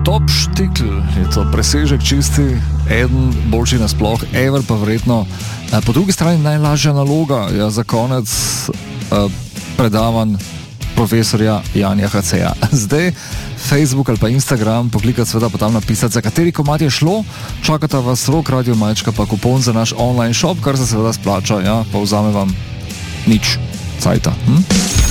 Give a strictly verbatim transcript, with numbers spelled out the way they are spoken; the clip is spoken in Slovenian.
top štikl, je to presežek čisti, eden boljši nasploh, ever pa verjetno. Po drugi strani najlažja naloga je za konec uh, predavanj profesorja Janja H C-ja. Zdaj Facebook ali pa Instagram, poklikati seveda pa tam napisati, za kateri komad je šlo, čakata vas Rok Radio Majčka pa kupon za naš online shop, kar se seveda splača, ja, pa vzame vam nič cajta. Hm?